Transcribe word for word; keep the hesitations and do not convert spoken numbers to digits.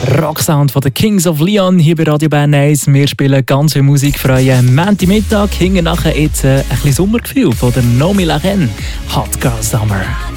Rocksound von den Kings of Leon hier bei Radio Bern eins. Wir spielen ganz viel Musik für euren Montagmittag. Hinten nachher jetzt äh, ein bisschen Sommergefühl von der Nomi Lagen. Hot Girl Summer.